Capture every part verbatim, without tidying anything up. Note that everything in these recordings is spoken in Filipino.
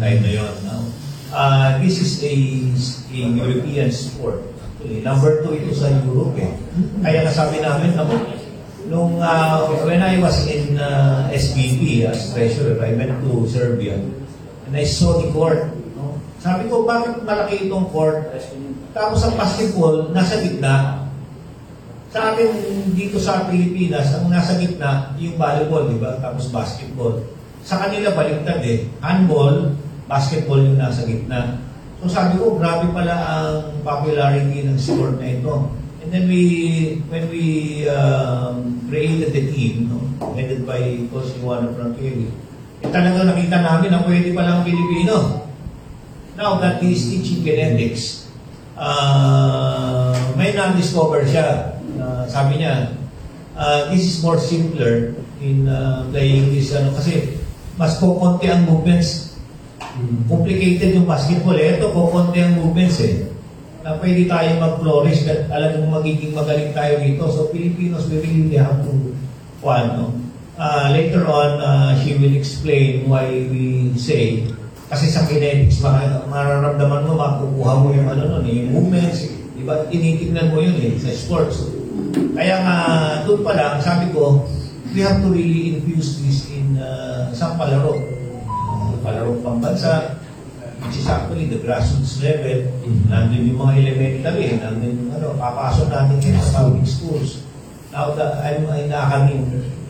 time na yun. Now, uh, this is a, a European sport. Actually, number two ito sa Europe eh. Kaya nasabi namin, namo, nung uh, when I was in uh, S B P as treasurer, I went to Serbia and I saw the court. No? Sabi ko, bakit malaki itong court? Tapos ang basketball, nasa gitna. Sa atin, dito sa Pilipinas, ang nasa gitna, yung volleyball, di ba? Tapos basketball. Sa kanila, baliktad eh. Handball, basketball yung nasa gitna. So sabi ko, grabe pala ang popularity ng sport na ito. And then we, when we um, created the team, no, headed by Coach Juana Frankelli, eh talagang nakita namin na pwede palang Pilipino. Now that he's teaching genetics, uh, may na-discover siya. Uh, sabi niya, uh, this is more simpler in uh, playing this, ano, kasi mas kukunti ang movements. Complicated yung basketball eh. Ito, kukunti ang movements eh. Na pwede tayo mag-flourish at alam mo magiging magaling tayo dito. So, Filipinos, we really have to, ano, uh, later on, uh, she will explain why we say, kasi sa kinetics, mararamdaman mo, makukuha mo yung ano nun, yung movements, diba? Tinitignan mo yun eh, sa sports. Kaya nga, doon pa lang, sabi ko, we have to really infuse this in uh, sa palaro. Uh, palaro pambansa, which is actually the grassroots level. Mm-hmm. Nandun yung mga elementary, nandun yung ano, papasok natin kayo sa public schools. Now, the, I'm, I'm nakakaming,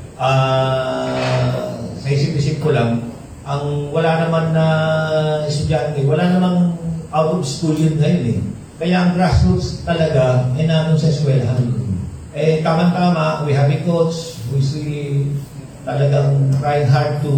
uh, sa isip-isip ko lang, ang wala naman na estudyante, wala namang out of school yun ngayon eh. Kaya ang grassroots talaga, ay namin sa eskwelahan. Eh, tama-tama, we have a coach who is really talagang trying hard to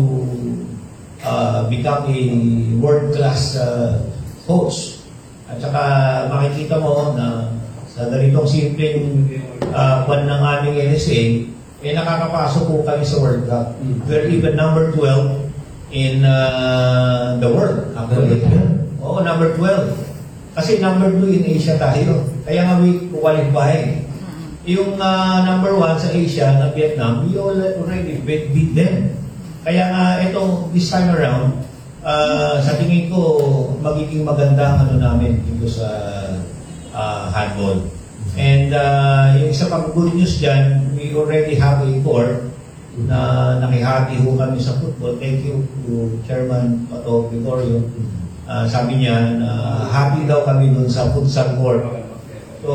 uh, become a world-class uh, coach. At saka makikita mo na sa ganitong simpleng uh, kwan ng aming N S A, eh nakakapasok po kami sa World Cup. We're even number twelve in uh, the world. Actually, oo, number twelve. Kasi number two in Asia tayo. Kaya nga we qualify. Yung uh, number one sa Asia na Vietnam, we already beat, beat them. Kaya nga uh, ito, this time around, uh, sa tingin ko, magiging maganda ang ano namin dito sa uh, handball. And uh, yung isa pang good news dyan, we already have a core na nakihati ho kami sa football. Thank you to Chairman Pato Gregorio. Uh, sabi niya, uh, happy daw kami dun sa futsal court. So,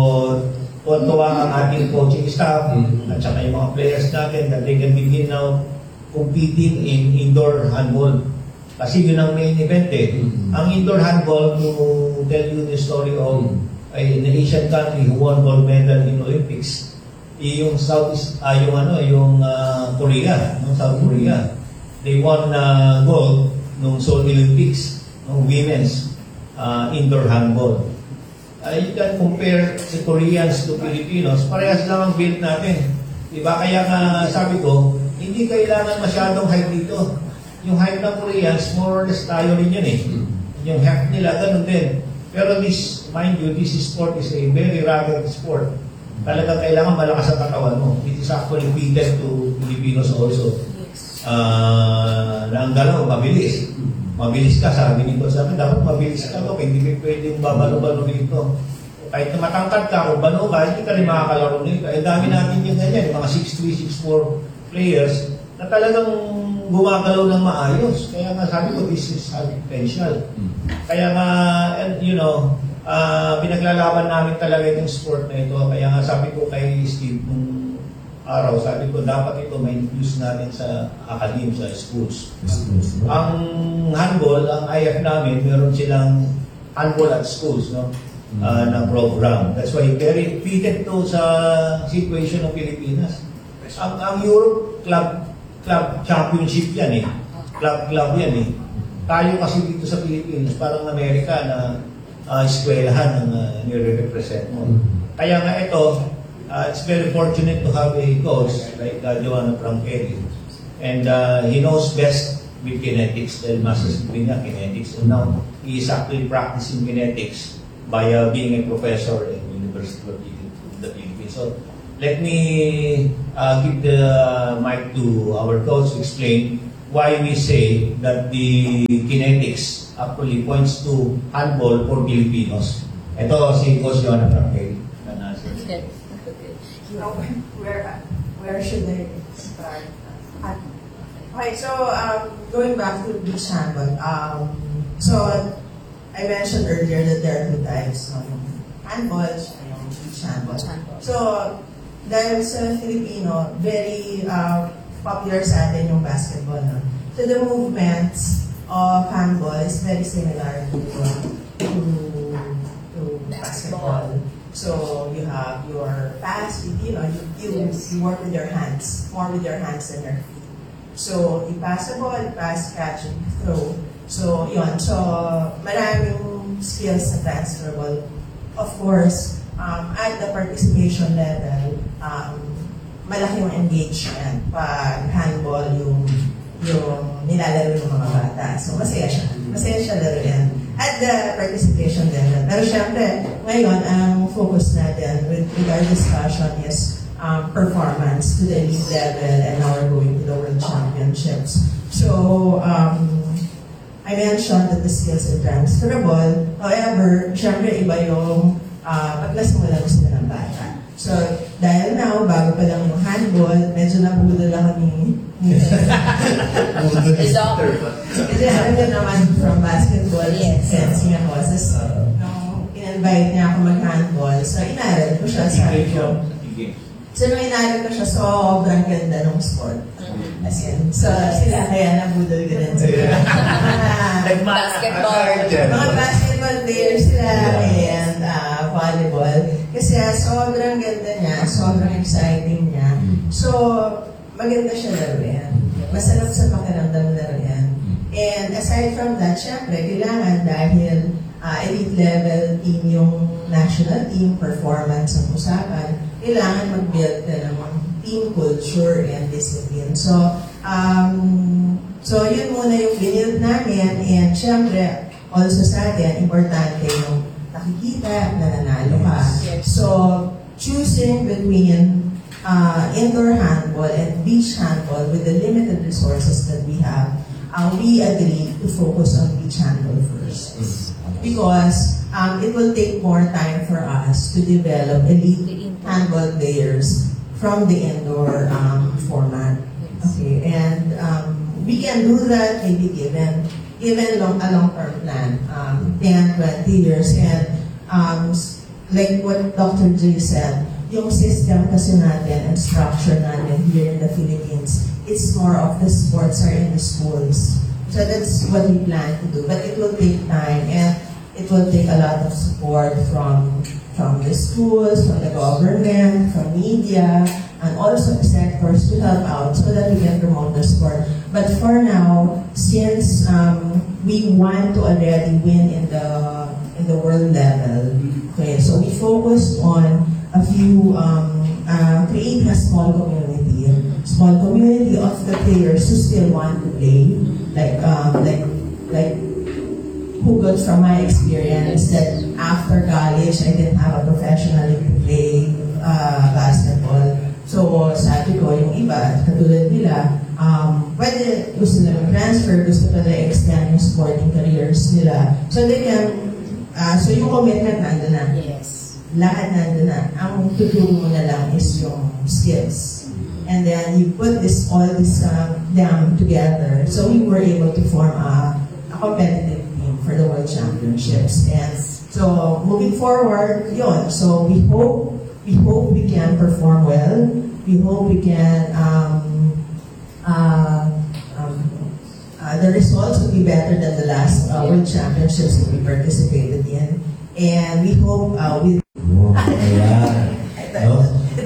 tuwa ang ating coaching staff at saka yung mga players natin that they can begin now competing in indoor handball. Kasi yun ang main event eh. Mm-hmm. Ang indoor handball, to tell you the story of mm-hmm. ay, an Asian country who won gold medal in Olympics, yung Southeast, ah, yung ano, yung uh, Korea, yung South Korea. They won uh, gold nung Seoul Olympics, nung women's uh, indoor handball. Uh, you can compare si Koreans to Filipinos, parehas lang ang build natin. Diba? Kaya nga sabi ko, hindi kailangan masyadong height dito. Yung height ng Koreans, more or less tayo rin yun eh. Yung height nila, ganun din. Pero this, mind you, this sport is a very rugged sport. Talagang kailangan malakas ang katawan mo. It is actually fitted to Filipinos also. Uh, na ang galaw, mabilis. Mabilis ka, sabi nito sa akin, dapat mabilis ka to, hindi ka pwedeng babalo-balo nito. Kahit na matangkad ka, kung balo ka, hindi ka rin makakalaro nito. Eh, dami natin yung ganyan, mga six three, six four players na talagang gumagalaw ng maayos. Kaya nga sabi ko, this is our potential. Kaya nga, and, you know, uh, pinaglalaban namin talaga yung sport na ito. Kaya nga sabi ko kay Steve, nung araw, sabi ko, dapat ito may infuse natin sa academy, sa schools. schools no? Ang handball, ang I F namin, meron silang handball at schools, no? Mm-hmm. Uh, na program. That's why very fitted to sa situation ng Pilipinas. Ang, ang Europe Club Club Championship yan eh. Club Club yan eh. Tayo kasi dito sa Pilipinas, parang Amerika na uh, eskwelahan ang uh, nire-represent mo. Mm-hmm. Kaya nga ito, Uh, it's very fortunate to have a coach like uh, Juana Frankelli. And uh, he knows best with kinetics dahil master's degree niya kinetics. And now, he is actually practicing kinetics by uh, being a professor in the University of the Philippines. So, let me uh, give the mic to our coach to explain why we say that the kinetics actually points to handball for Filipinos. Ito si Coach Joanna Frankel. Okay. Where, where should I start? Okay, so um, going back to beach handball, um, so I mentioned earlier that there are two types of handballs and beach handball. So, dahil sa Filipino, very uh, popular sa atin yung basketball. No? So, the movements of handball is very similar to, uh, to, to basketball. So, you have your pass, you, you know, you, you, Yes. you work with your hands, more with your hands than your feet. So, you pass the ball, pass, catch, and throw. So, yun. So, maraming skills na transferable. Of course, um, at the participation level, um, malaki yung engagement pag handball yung yung nilalaro ng mga bata. So, masaya siya. Masaya siya laruin. At the participation level. Pero syempre, ngayon, ang focus natin with, with our discussion is um, performance to the elite level, and now we're going to the World Championships. So, um, I mentioned that the skills are transferable. However, syempre iba yung uh, paglasimula mo sila ng bata. So, dahil now, bago pa lang yung handball, medyo nabudol ako ni... The doctor. Kasi alam niyo naman from basketball, Yes. sensing ako. So, nung in-invite niya ako mag-handball, so inaral ko siya sa ko. So, nung inaral ko siya, sobrang ganda ng sport. As in, so sila kaya nabudol ka din sila. Basketball. Mga basketball players sila and uh, volleyball. Kasi uh, sobrang ganda niya, sobrang exciting niya. So, maganda siya laruin. Masarap sa pakiramdam laruin. And aside from that, syempre, kailangan dahil uh, elite level team yung national team, performance ang usapan, kailangan mag-build ka ng team culture and discipline. So, um, so yun muna yung binild namin, and syempre, also sa atin, importante yung nakikita na nanalo ka. Yes. So, choosing between uh, indoor handball and beach handball with the limited resources that we have, uh, we agreed to focus on beach handball first. Because um, it will take more time for us to develop elite handball players from the indoor um, format. Okay, and um, we can do that maybe given given long, a long-term plan, um, ten, twenty years, and um, like what Doctor J said, yung system kasi natin and structure natin here in the Philippines, it's more of the sports are in the schools. So that's what we plan to do, but it will take time, and it will take a lot of support from from the schools, from the government, from media, and also the sectors to help out so that we can promote the sport. But for now, since um, we want to already win in the in the world level, okay, so we focused on a few um, uh, creating a small community, small community of the players who still want to play, like um, like like. Who got from my experience that after college, I didn't have a professional to play uh, basketball. So, sabi ko, yung iba, katulad nila, um, pwede gusto nila mag-transfer, gusto nila extend yung sporting careers nila. So, they can, uh, so yung commitment nandun na. Yes. Lahat nandun na. Ang tutulong mo na lang is yung skills. And then, you put this all this uh, them together. So, we were able to form a, a competitive for the World Championships. And so, moving forward, yun. So, we hope, we hope we can perform well. We hope we can, um, uh, um, uh, the results will be better than the last uh, World Championships that we participated in. And we hope uh, we... Oh, ayan. No?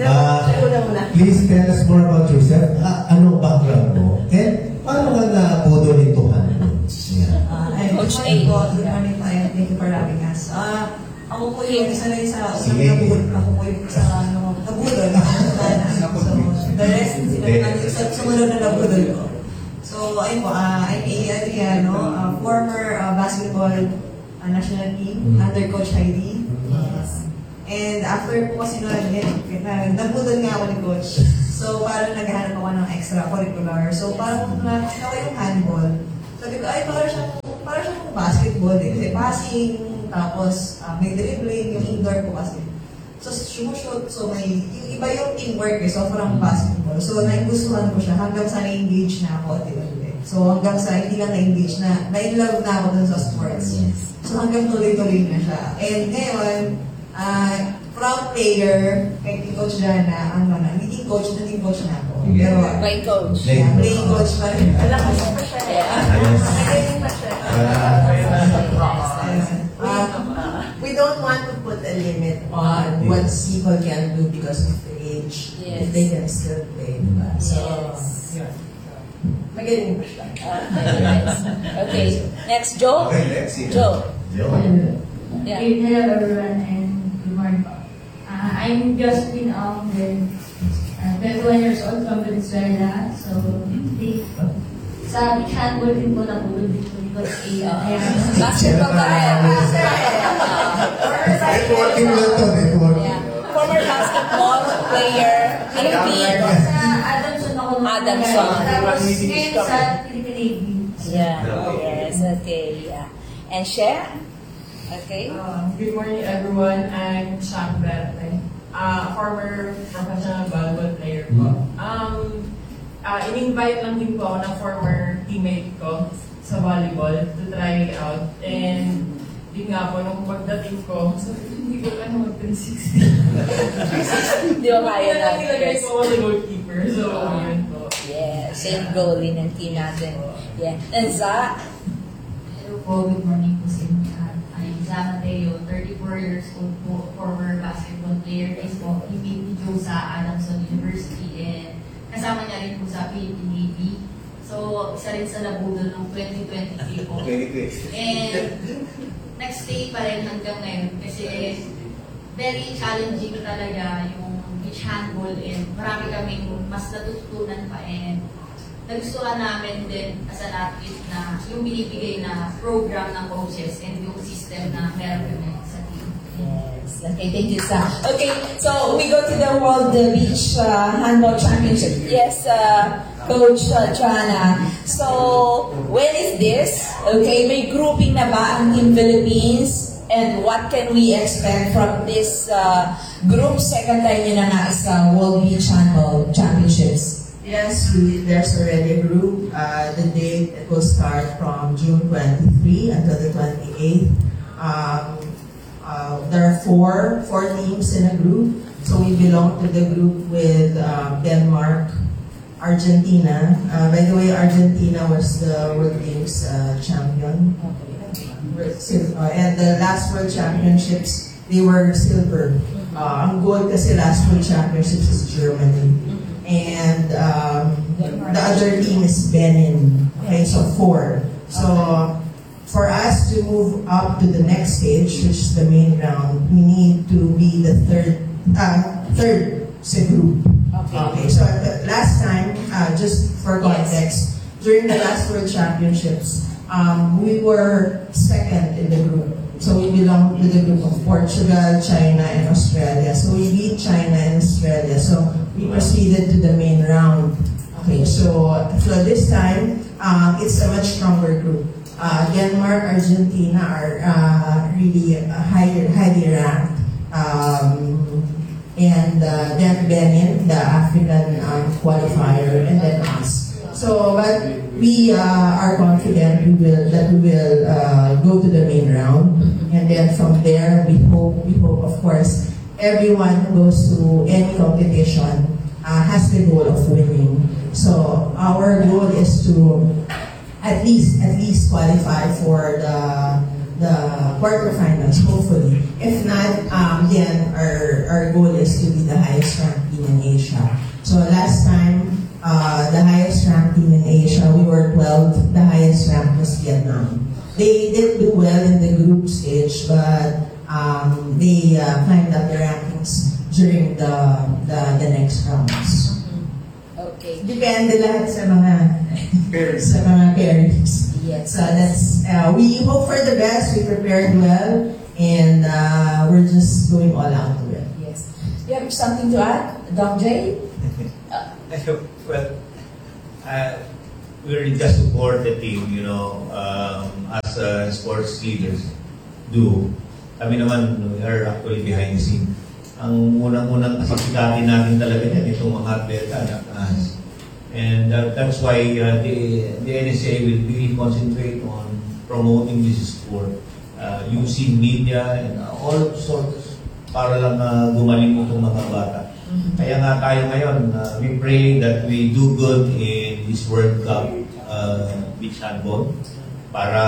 Uh, please tell us more about yourself. Uh, ano background mo? And paano ka na-pudo nito handball? Yeah. Uh, I'm Coach Coach A. po. Good morning po. and Thank you for having us. Uh, ako po yung isa rin sa unang Sige. nabudol. Ako po yung sa ano, nabudol. So, the rest, sila naman yung sa sumunod na nabudol ko. So, ayun po, uh, I'm A. Adriano, uh, former uh, basketball uh, national team Mm. under Coach Heidi. Yes. And after po kasi nun, yun, na- nabudol nga ako ni Coach. So, parang naghahanap ako ng extracurricular. So, parang nakita ko yung handball. Sabi ko, ay, parang siyang, parang siyang basketball eh. Kasi passing, tapos uh, may dribbling, yung indoor ko kasi. So, shoot, so may, yung iba yung teamwork eh, so parang basketball. So, nagustuhan ko siya hanggang sa na-engage na ako at iba-iba. So, hanggang sa hindi lang na-engage na, na-in-love na ako dun sa sports. So, hanggang tuloy-tuloy na siya. And ngayon, uh, from player, kay Coach Jana, ano na, hindi coach, naging coach na ako. Pero, Playing coach. yeah, playing coach pa rin. Malakas pa siya eh. Ayos. Magaling pa siya. Um, we don't want to put a limit on what people can do because of the age. Yes. If they can still play, diba? So, Yes. yun. Magaling pa siya. Okay, nice. Okay, next, Joe. Okay, next. sino? Joe. Joe. Yeah. Hello everyone and good morning. Uh, I'm Josephine Ong, then uh, twenty-one years old from Venezuela. So, di, sa beach handball din po nabulog dito because eh, I am Basketball ka rin. Networking lang to, networking. Yeah. Former basketball player. Anong team? sa Adamson ako nung Adamson. Tapos ngayon sa Philippine Navy. Yeah. Yes, okay. Yeah. And Shea? Okay. Um, good morning, everyone. I'm Shaq Berte, uh, former professional volleyball player po. Um, uh, in-invite lang din po ako ng former teammate ko sa volleyball to try it out. And yun nga po, nung pagdating ko, sabi ko, hindi ko kaya mag three sixty. Di ba kaya Kaya na? nilagay Yes. ko ako sa goalkeeper. So, yun po. Yeah. Same goalie ng team natin. Yeah. And Za? Hello po, good morning po sa inyo lahat. I'm Za Mateo, thirty-four years old po, former basketball player. Is po, teammate ni Joe sa Adamson University and kasama niya rin po sa Philippine Navy. So, isa rin sa nabudol ng twenty twenty-three po. And nag-stay pa rin hanggang ngayon kasi very challenging talaga yung beach handball and marami kaming mas natutunan pa and nagustuhan namin din as an athlete na yung binibigay na program ng coaches and yung system na meron kami sa team. Yes. Okay, thank you, Sa. Okay, so we go to the World uh, Beach uh, Handball Championship. Yes, uh, Coach uh, Joanna. So, when is this? Okay, may grouping na ba ang Team Philippines? And what can we expect from this uh, group? Second time yun na nga sa World Beach Handball Championships. yes, we, there's already a group. Uh, the date it will start from June twenty-third until the twenty-eighth. Um, uh, there are four four teams in a group. So we belong to the group with uh, Denmark, Argentina. Uh, by the way, Argentina was the World Games uh, champion. Sil- uh, and the last World Championships, they were silver. Uh, ang gold kasi last World Championships is Germany. And um, the other team is Benin. Okay, so four. So for us to move up to the next stage, which is the main round, we need to be the third, uh, third sa group. Okay, so at the last time, uh, just for context, during the last World Championships, um, we were second in the group. So we belong to the group of Portugal, China, and Australia. So we beat China and Australia. So we proceeded to the main round. Okay, so, so this time, um, it's a much stronger group. Uh, Denmark, Argentina are uh, really uh, high, highly ranked. Um, and uh, then Benin, the African um, qualifier, and then us. So, but we uh, are confident we will that we will uh, go to the main round, and then from there we hope we hope of course everyone who goes to any competition uh, has the goal of winning. So our goal is to at least at least qualify for the the quarterfinals, hopefully. If not, um, then our our goal is to be the highest ranked team in Asia. So last time. Uh, the highest ranked team in Asia, we were twelfth. The highest ranked was Vietnam. They did do well in the group stage, but um, they uh, climbed up the rankings during the the, the next rounds. Okay. Depende lahat sa mga Pairings. sa mga pairings. Yes. So that's uh, we hope for the best. We prepared well, and uh, we're just going all out to it. Yes. You have something to add, Doc J? Uh, Well, uh, we really just support the team, you know, um, as uh, sports leaders do. Kami naman, we are actually behind the scene. Ang unang-unang kasigitahin natin talaga yan, itong mga atleta na taas. And uh, that's why uh, the, the N S A will really concentrate on promoting this sport, uh, using media and uh, all sorts para lang uh, gumaling itong mga bata. Kaya nga tayo ngayon, uh, we pray that we do good in this World Cup uh, beach handball para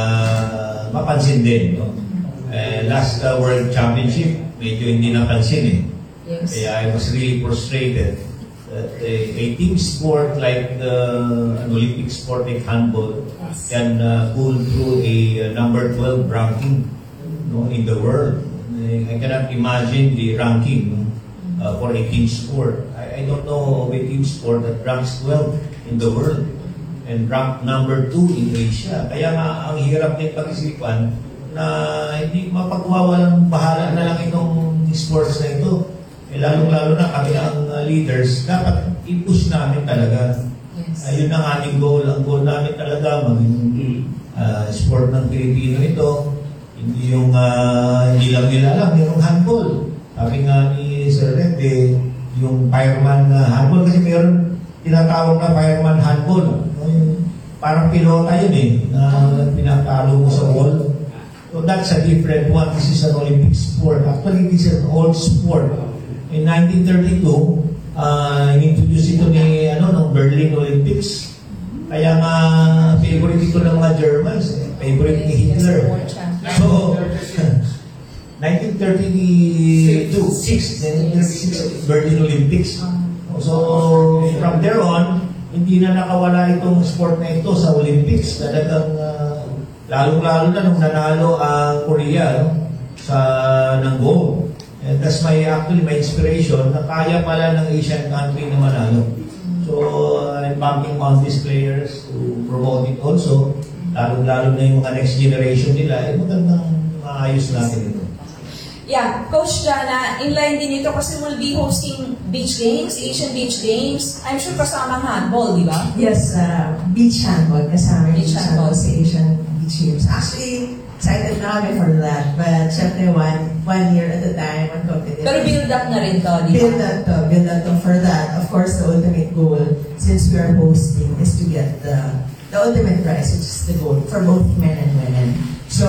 mapansin din. No? Uh, last uh, World Championship, medyo hindi napansin eh. Yes. Kaya I was really frustrated that a, a team sport like the an Olympic sport like handball Yes. can uh, pull through a uh, number twelve ranking, no, in the world. I cannot imagine the ranking, no, uh, for a team sport. I, I don't know of a team sport that ranks twelve in the world and rank number two in Asia. Kaya nga ang hirap din pag-isipan na hindi mapagwawalang bahala na lang itong sports na ito. Eh, lalong-lalo na kami ang uh, leaders, dapat i-push namin talaga. Yes. Ayun ang aming goal. Ang goal namin talaga, maging uh, sport ng Pilipino ito. Hindi yung, uh, hindi lang nila alam, yung handball. Sabi nga ni Sir Red, eh, yung fireman uh, handball, kasi meron tinatawag na fireman handball. No? Yung, parang pilota yun eh, na pinatalo mo sa wall. So that's a different one. This is an Olympic sport. Actually, this is an old sport. In nineteen thirty-two, uh, introduce ito ni ano, ng Berlin Olympics. Kaya nga, favorite ito ng mga Germans. Eh. Favorite ni Hitler. So, nineteen thirty-two, six, nineteen thirty-six, Berlin Olympics. So, from there on, hindi na nakawala itong sport na ito sa Olympics. Talagang, uh, lalong-lalo na nung nanalo ang Korea, no, sa ng gold. And that's my, actually, my inspiration na kaya pala ng Asian country na manalo. So, uh, I'm banking on these players to promote it also. Lalong-lalo na yung mga next generation nila, eh, magandang maayos natin ito. Yeah, Coach Jana, in line din ito kasi we'll be hosting beach games, Asian beach games. I'm sure kasama ang handball, di ba? Yes, uh, beach handball. Kasama Beach beach handball handball. sa Asian Beach Games. Actually, excited na kami for that. But syempre, one, one year at a time, one competition. Pero build up na rin to, di ba? Build up to, build up to for that. Of course, the ultimate goal, since we are hosting, is to get the the ultimate prize, which is the gold for both men and women. So,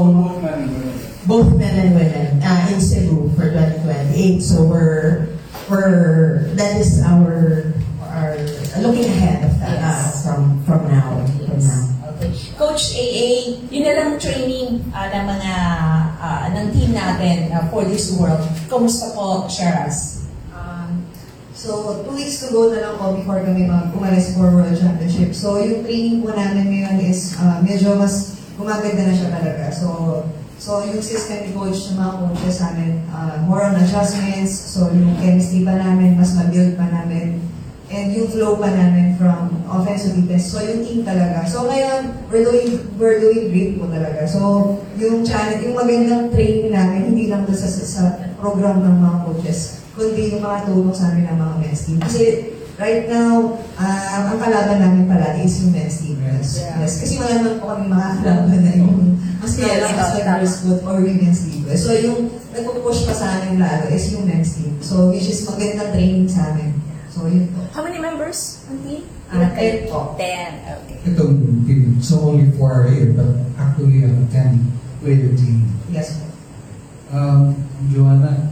both men and women uh, in Cebu for twenty twenty-eight. So we're we're that is our our looking ahead of that uh, Yes. from from now from Yes. now. Okay. Coach A A, yun na lang training uh, ng mga uh, ng team natin uh, for this world. Kamusta po, share us? Um, so, two weeks to go na lang po before kami mag umalis for World Championship. So, yung training po namin ngayon is uh, medyo mas gumaganda na siya talaga. So, so yung system ni coach, yung mga coaches namin, uh, more on adjustments. So, yung chemistry pa namin, mas mag-build pa namin. And yung flow pa namin from offense to defense. So, yung team talaga. So, ngayon, we're doing, we're doing great po talaga. So, yung challenge, yung magandang training namin, hindi lang doon sa, sa program ng mga coaches, kundi yung mga tulong sa amin ng mga men's team. Kasi, right now, uh, ang kalaban namin palagi is yung men's team. Yes. Yeah. Yes. Kasi wala naman po kami mga kalaban na yung mas Yes, kaya sa tama. girls foot or women's league. So, yung nagpo-push pa sa amin lalo is yung men's team. So, which is magandang training sa amin. So, yun po. How many members on team? Ah, ten po. Ten, okay. Itong team, so only four are here, but actually um, ten with the team. Yes po. Um, Joanna,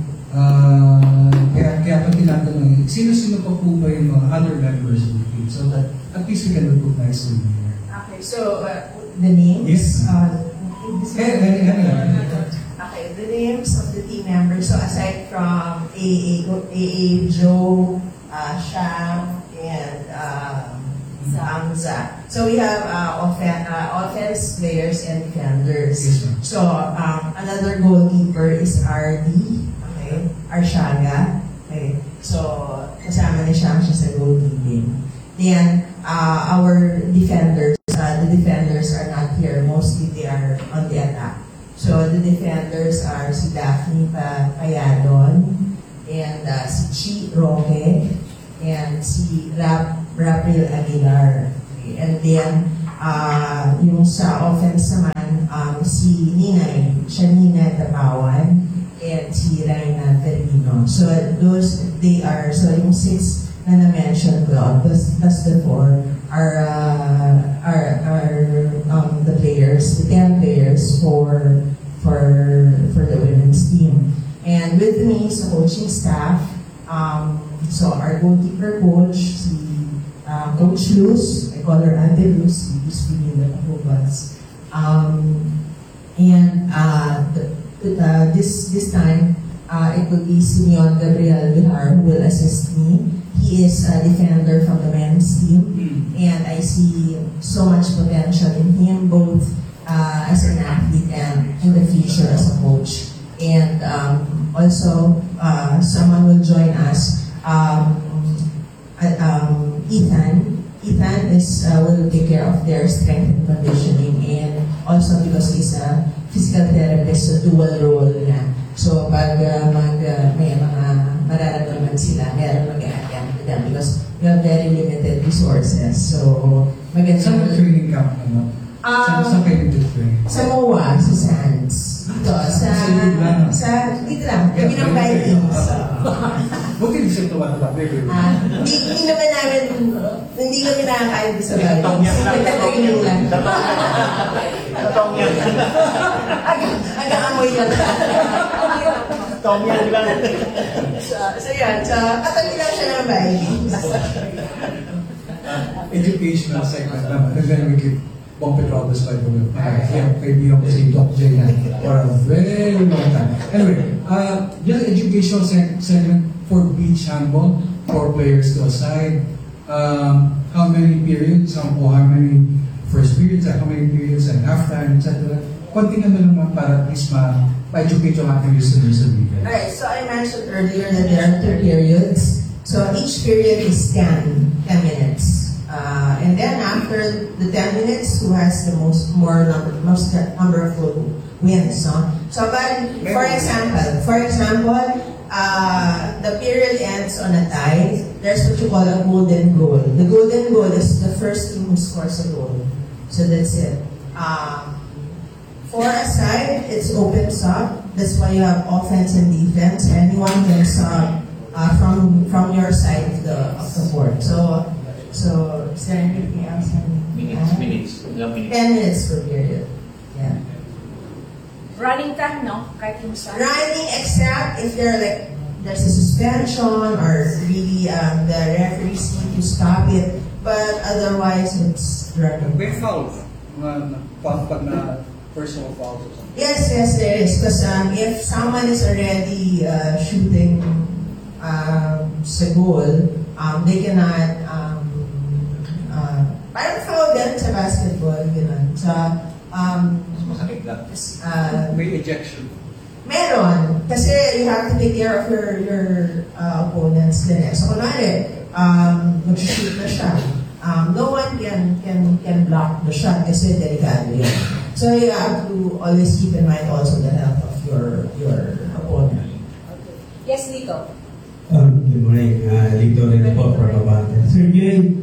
uh, kaya, kaya pa tinatanong, sino-sino pa po ba yung mga other members of the team so that at least we can recognize them here? Okay, so uh, the names. Yes. Uh, this Eh, eh, eh, eh. Okay, the names of the team members. So aside from A A, A A Joe, uh, Sham, and um, Hamza. So we have uh, offen- uh, offense players and defenders. Yes, ma'am. So um, another goalkeeper is R D, okay, Arshaga. Okay, so kasama ni Sham siya sa goalkeeping. Then uh, our defenders, uh, the defenders are not here. Mostly they are on the attack. So the defenders are si Daphne Pa Payadon, and uh, si Chi Roque, and si Rap, Rapriel Aguilar. Okay. And then, uh, yung sa offense naman, um, si Ninay, siya Nina Tapawan, and si Raina Terino. So those, they are, so yung six na na-mention ko, plus, plus the four, are, uh, are, are um, the players, the ten players for, for, for the women's team. And with me sa coaching staff, um, so our goalkeeper coach, si uh, Coach Luz, I call her Ante Luz, she used to be in the Cubas. Um, and uh, the, uh, this this time, uh, it will be Simeon Gabriel Bihar who will assist me. He is a defender from the men's team, and I see so much potential in him, both uh, as an athlete and in the future as a coach. And um, also, uh, someone will join us, um, uh, um, Ethan. Ethan is uh, will take care of their strength and conditioning, and also because he's a physical therapist, so dual role na. So pag uh, mag, uh, may mga mararamdaman sila, meron mag-a-attend to them because we have very limited resources. So maganda. Saan ang training camp ano? Saan Um, saan kayo nag-train? Sa M O A, sa Sands. Dito, sa... Sa likod lang. Sa... Dito lang. Kami ng Vikings. Buti di siya tumataba. Ah, hindi, hindi naman namin... Hindi kami nakakain sa Vikings. Nagtatraining lang. Totoo yan. Aga-amoy lang. Totoo yan lang. So, so yan. So, katabi lang siya ng Vikings. Educational segment naman. And then we keep bumping around this like uh, yeah, kaibigan ko si Doc J na for a very long time. Anyway, uh, just educational seg- segment for beach handball, four players to a side. Um, how many periods, um, or how many first periods, how many periods and halftime, et cetera. Konting ano naman para at least ma- ma-educate yung ating listeners sa weekend. Alright, so I mentioned earlier that there are two periods. So each period is ten, ten minutes. Uh, and then after the ten minutes, who has the most more number, most number of goal wins. No? So, but for example, for example, uh, the period ends on a tie. There's what you call a golden goal. The golden goal is the first team who scores a goal. So that's it. Um, for a side, it's open sub. That's why you have offense and defense. Anyone can sub uh, from from your side of the of the court. So. So, is there anything else? Minutes, minutes. Ilang minutes? ten minutes per period. Yeah. Running time, no? Kahit yung sa... Running, except if there like there's a suspension or really um, the referees need to stop it. But otherwise, it's running. May fouls. Mga pag na personal fouls or something. Yes, yes, there is. Because um, if someone is already uh, shooting um, sa goal, um, they cannot um, uh, parang foul din sa basketball, gano'n. Sa, um, Masakit lang. uh, May ejection. meron. Kasi you have to take care of your your uh, opponents din eh. So, kunwari, um, mag-shoot na siya. Um, no one can can can block the shot kasi delikado yun. So, you have to always keep in mind also the health of your your opponent. Yes, Lito. Um, good morning. Uh, Lito rin po from Abante. Sir Jay,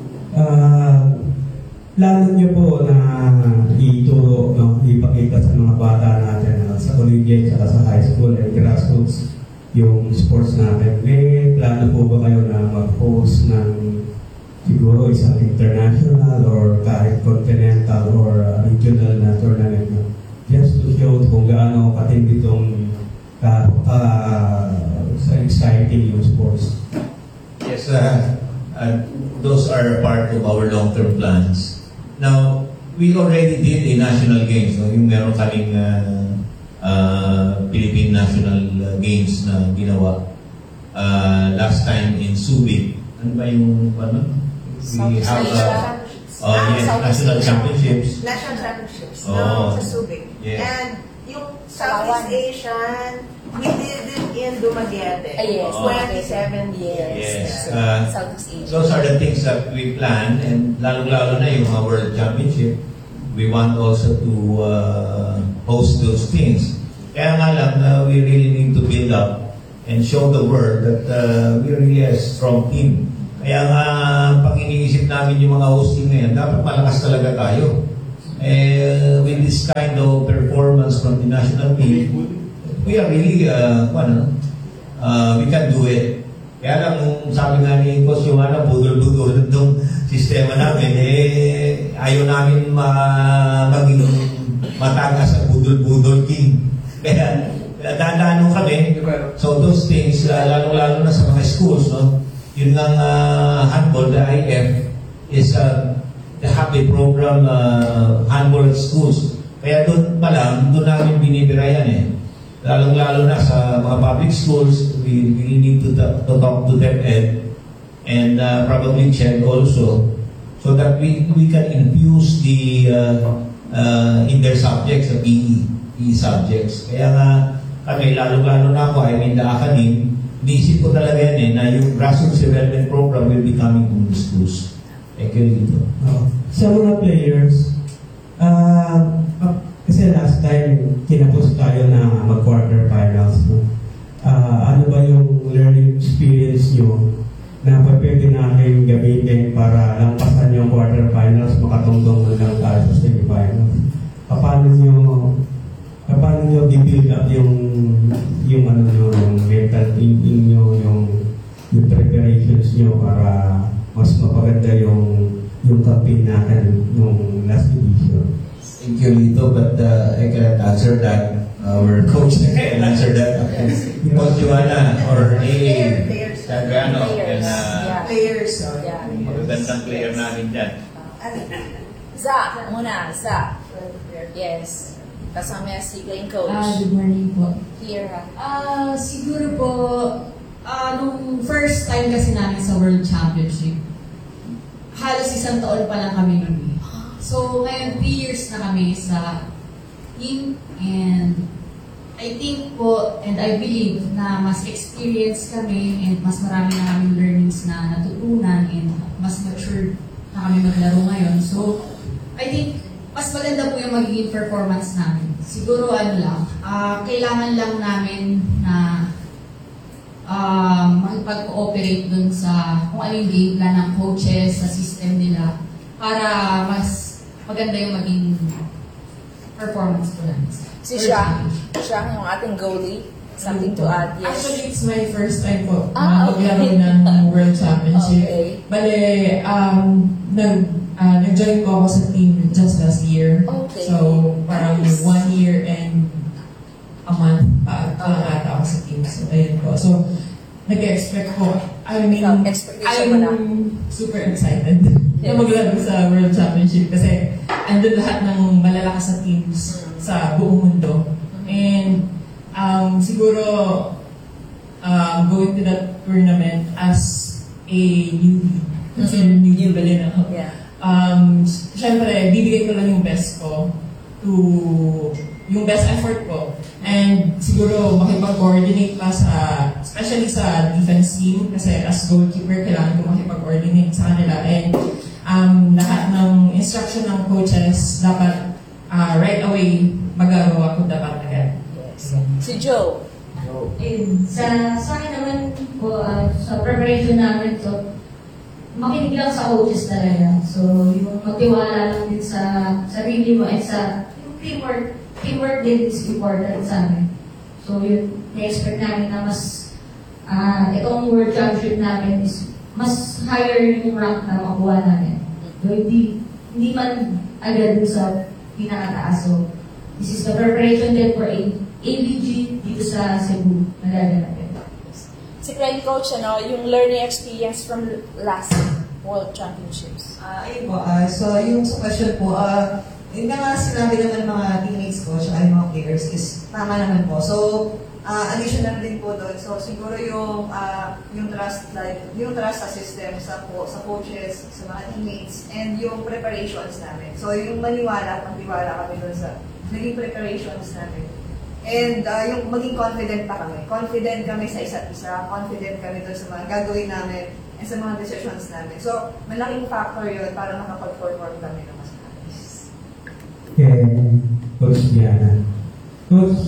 uh, plano niyo po na ituro, no, ipakita sa mga bata natin uh, sa collegiate at sa high school and grassroots yung sports natin. May plano po ba kayo na mag-host ng siguro isang international or kahit continental or uh, regional na tournament no? Just to show kung gaano katindi itong ka, uh, sa exciting yung sports. Yes, uh, uh, those are part of our long-term plans. Now, we already did a national games. No? Yung meron kaming uh, uh, Philippine National uh, Games na ginawa uh, last time in Subic. Ano ba yung ano? We have uh, uh, yes, national championships. National championships Oh. no, sa Subic. Yes. And yung Southeast Asian, we did it in Dumaguete. Ah, yes. twenty-seven years. Yes. So, Uh, Southeast Asia. Those are the things that we plan, and lalong-lalo na yung mga World Championship, we want also to uh, host those things. Kaya nga lang, uh, we really need to build up and show the world that uh, we really are a strong team Kaya nga, pag iniisip namin yung mga hosting ngayon, dapat malakas talaga tayo. Eh, with this kind of performance from the national team, we are really, uh, ano, uh, we can do it. Kaya lang, sabi nga ni Coach Joanna, budol-budol itong sistema namin, eh, ayaw namin ma maging matagas sa budol-budol king. Kaya, dadaan kami. So those things, uh, lalo-lalo na sa mga schools, no? Yun ng uh, handball, the I F, is uh, the happy program uh, handball at schools. Kaya doon pa lang, doon namin binibira yan eh. Lalong-lalo na sa mga public schools, we really need to, to talk to them and, and uh, probably check also so that we, we can infuse the uh, uh, in their subjects, the P E, P E subjects. Kaya nga, kami, lalo-lalo na ako, I mean the academy, niisip ko talaga yan eh, na yung grassroots development program will be coming from the schools. Thank you, Lito. Oh, sa mga players, uh, uh, kasi last time, kinapos tayo na mag-quarter finals. No? Uh, ano ba yung learning experience nyo na pwede natin gamitin para lampasan yung quarter finals, makatungtong hanggang tayo sa semi-finals? Paano nyo paano nyo i-build up yung yung ano nyo, yung mental thinking nyo, yung, yung preparations nyo para mas mapaganda yung yung campaign natin nung last edition? Thank you, Lito, but uh, I cannot answer that. Our coach can answer that. Coach Joanna or Player, A. players. Sagano. Players. Yan, uh, Yeah. Players, so, Yeah. magagandang player namin dyan. Za, muna, Za. Yes. Kasama si Glenn Coach. Ah, good morning po. Here, ha? Ah, siguro po, ah, nung first time kasi namin sa World Championship, halos isang taon pa lang kami nun. So, ngayon, three years na kami sa team, and I think po, and I believe na mas experience kami and mas marami na kami learnings na natutunan and mas mature na kami maglaro ngayon. So, I think mas maganda po yung magiging performance namin. Siguro ano lang, uh, kailangan lang namin na uh, makipag-cooperate dun sa kung ano yung game plan ng coaches, sa system nila, para mas maganda yung maging performance ko namin. Si Shang. Shang, yung ating goalie. Something to add, yes. Actually, it's my first time po Ah, na okay. maglaro ng World Championship. Okay. Bale, um, nag, uh, nag-join po ako sa team just last year. Okay. So, parang Nice. one year and a month pa pa Okay. ata ako sa team. So, ayun po. So, nag-expect ko. I mean, So, expectation mo na. I'm super excited Yes. na maglaro sa World Championship kasi andun lahat ng malalakas na teams sa buong mundo. And um, siguro um, going to that tournament as a newbie, kasi Mhm. newbie ba din ako. Yeah. Um, syempre, bibigay ko lang yung best ko to yung best effort ko. And siguro makipag-coordinate pa sa, especially sa defense team, kasi as goalkeeper, kailangan ko makipag-coordinate sa kanila. And um, lahat ng instruction ng coaches, dapat uh, right away, magagawa ko dapat agad. Yes. Si Joe. And sa, sa akin naman po, ah, sa preparation namin to, makinig lang sa coaches talaga. So, yung magtiwala lang din sa sarili mo at sa yung teamwork. Teamwork din is important sa amin. So, yun, na-expect namin na mas, ah, itong World Championship namin is mas higher yung rank na makuha namin. So, hindi, hindi man agad dun sa pinakataas. So, this is the preparation din for A B G dito sa Cebu na gaganapin. Si Glenn Coach, ano, yung learning experience from last World Championships. Ah, ayun po. ah, so, yung sa question po, ah, yun nga nga sinabi naman ng mga teammates ko, tsaka yung mga players, is tama naman po. So, ah, additional din po doon. So, siguro yung ah, yung trust, like, yung trust sa system, sa, po, sa coaches, sa mga teammates, and yung preparations namin. So, yung maniwala, magtiwala kami doon sa naging preparations namin. And uh, yung maging confident pa kami. Confident kami sa isa't isa, confident kami doon sa mga gagawin namin and sa mga decisions namin. So, malaking factor yun para makapag-perform kami ng mas maayos. Kay Coach Diana. Coach,